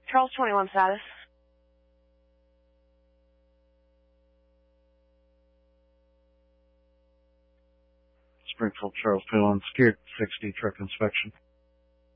Charles 21 status. Springfield, Charles 21, Secured 60, truck inspection.